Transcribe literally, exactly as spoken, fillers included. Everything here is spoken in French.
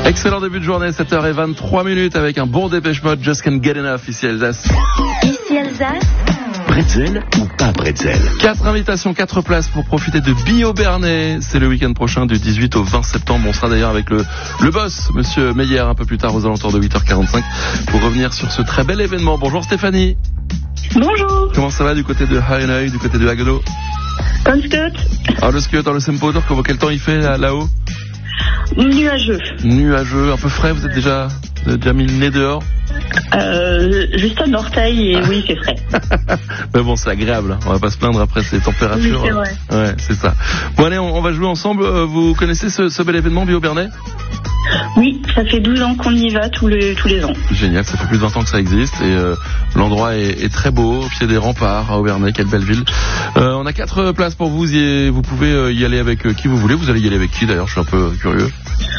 Excellent début de journée, sept heures vingt-trois minutes avec un bon Dépêche Mode, Just Can't Get Enough, ici Alsace. Ici Alsace. Bretzel ou pas bretzel? Quatre invitations, quatre places pour profiter de Bio Bernay. C'est le week-end prochain du dix-huit au vingt septembre. On sera d'ailleurs avec le, le boss, monsieur Meyer, un peu plus tard aux alentours de huit heures quarante-cinq pour revenir sur ce très bel événement. Bonjour Stéphanie. Bonjour. Comment ça va du côté de Hageneuil, du côté de Haguenau? Comme Scott. Ah, le Scott, le Sempoder, quel temps il fait là, là-haut? Nuageux. Nuageux, un peu frais, vous êtes déjà, vous avez déjà mis le nez dehors? Euh, juste un orteil et oui, c'est frais. Mais bon, c'est agréable, hein. On va pas se plaindre après ces températures. Oui, c'est vrai. Ouais, c'est ça. Bon allez, on, on va jouer ensemble. Vous connaissez ce, ce bel événement Bio Bernay? Oui, ça fait douze ans qu'on y va tous les, tous les ans. Génial, ça fait plus de vingt ans que ça existe et euh, l'endroit est, est très beau, au pied des remparts à Aubernay, quelle belle ville. Euh, on a quatre places pour vous, y, vous pouvez y aller avec qui vous voulez. Vous allez y aller avec qui d'ailleurs? Je suis un peu curieux.